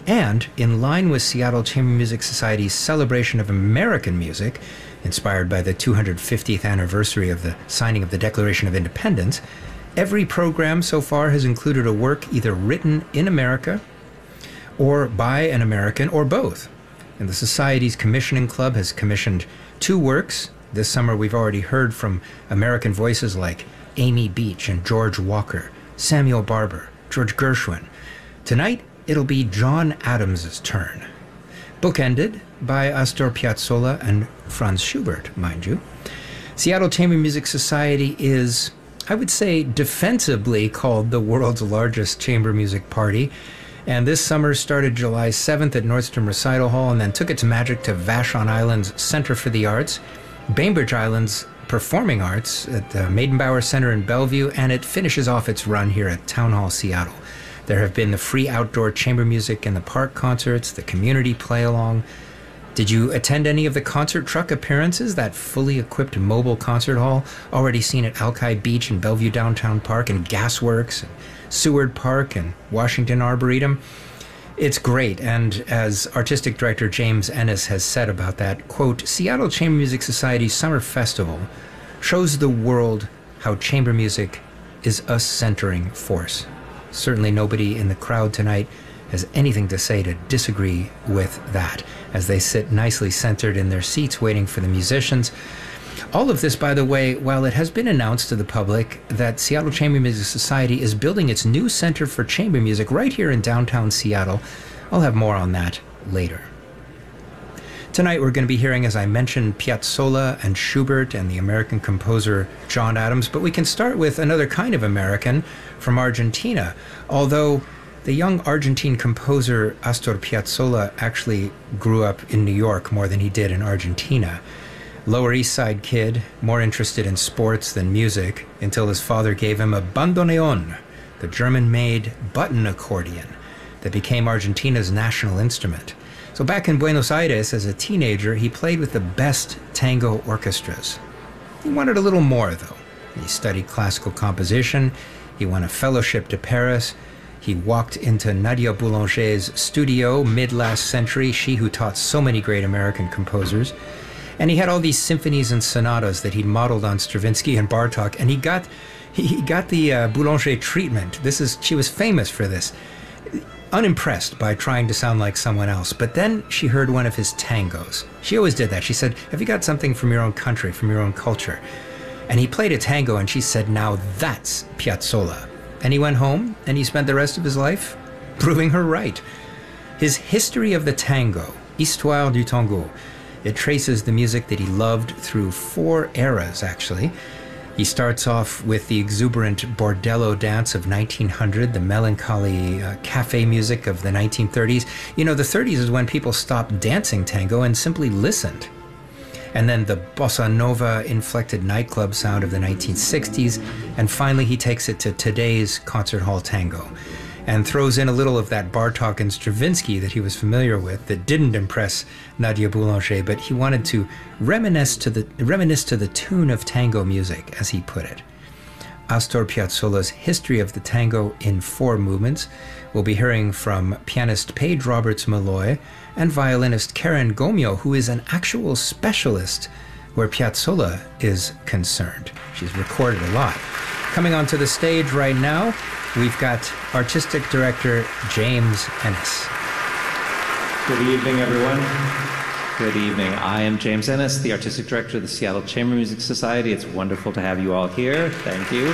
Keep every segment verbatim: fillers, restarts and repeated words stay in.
And, in line with Seattle Chamber Music Society's celebration of American music, inspired by the two hundred fiftieth anniversary of the signing of the Declaration of Independence, every program so far has included a work either written in America or by an American, or both. And the Society's Commissioning Club has commissioned two works. This summer we've already heard from American voices like Amy Beach and George Walker, Samuel Barber, George Gershwin. Tonight, it'll be John Adams' turn. Bookended by Astor Piazzolla and Franz Schubert, mind you. Seattle Chamber Music Society is, I would say, defensively called the world's largest chamber music party. And this summer started July seventh at Nordstrom Recital Hall and then took its magic to Vashon Island's Center for the Arts, Bainbridge Island's Performing Arts at the Maidenbauer Center in Bellevue, and it finishes off its run here at Town Hall Seattle. There have been the free outdoor chamber music in the park concerts, the community play-along. Did you attend any of the concert truck appearances, that fully equipped mobile concert hall already seen at Alki Beach and Bellevue Downtown Park and Gasworks and Seward Park and Washington Arboretum? It's great, and as Artistic Director James Ennis has said about that, quote, Seattle Chamber Music Society's Summer Festival shows the world how chamber music is a centering force. Certainly nobody in the crowd tonight has anything to say to disagree with that, as they sit nicely centered in their seats waiting for the musicians. All of this, by the way, while it has been announced to the public that Seattle Chamber Music Society is building its new Center for Chamber Music right here in downtown Seattle. I'll have more on that later. Tonight we're going to be hearing, as I mentioned, Piazzolla and Schubert and the American composer John Adams, but we can start with another kind of American from Argentina, although the young Argentine composer Astor Piazzolla actually grew up in New York more than he did in Argentina. Lower East Side kid, more interested in sports than music, until his father gave him a bandoneon, the German-made button accordion that became Argentina's national instrument. So back in Buenos Aires as a teenager, he played with the best tango orchestras. He wanted a little more, though. He studied classical composition, he won a fellowship to Paris, he walked into Nadia Boulanger's studio mid-last century, she who taught so many great American composers. And he had all these symphonies and sonatas that he'd modeled on Stravinsky and Bartok, and he got he, he got the uh, Boulanger treatment. This is she was famous for this. Unimpressed by trying to sound like someone else, but then she heard one of his tangos. She always did that. She said, have you got something from your own country, from your own culture? And he played a tango, and she said, now that's Piazzolla. And he went home, and he spent the rest of his life proving her right. His History of the Tango, Histoire du Tango, it traces the music that he loved through four eras, actually. He starts off with the exuberant bordello dance of nineteen hundred, the melancholy uh, cafe music of the nineteen thirties. You know, the thirties is when people stopped dancing tango and simply listened. And then the bossa nova-inflected nightclub sound of the nineteen sixties, and finally he takes it to today's concert hall tango, and throws in a little of that Bartok and Stravinsky that he was familiar with that didn't impress Nadia Boulanger, but he wanted to reminisce to the reminisce to the tune of tango music, as he put it. Astor Piazzolla's History of the Tango in four movements. We'll be hearing from pianist Paige Roberts-Malloy and violinist Karen Gomio, who is an actual specialist where Piazzolla is concerned. She's recorded a lot. Coming onto the stage right now, we've got Artistic Director James Ennis. Good evening, everyone. Good evening. I am James Ennis, the Artistic Director of the Seattle Chamber Music Society. It's wonderful to have you all here. Thank you.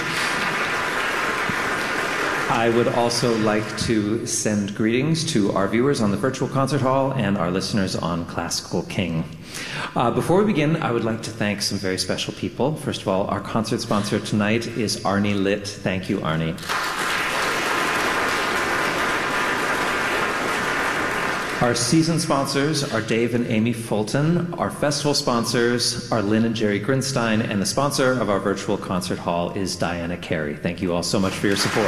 I would also like to send greetings to our viewers on the virtual concert hall and our listeners on Classical King. Uh, before we begin, I would like to thank some very special people. First of all, our concert sponsor tonight is Arnie Litt. Thank you, Arnie. Our season sponsors are Dave and Amy Fulton. Our festival sponsors are Lynn and Jerry Grinstein, and the sponsor of our virtual concert hall is Diana Carey. Thank you all so much for your support.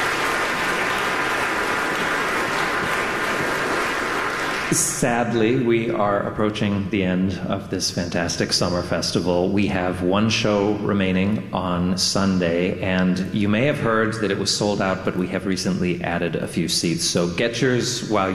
Sadly, we are approaching the end of this fantastic summer festival. We have one show remaining on Sunday, and you may have heard that it was sold out, but we have recently added a few seats. So get yours while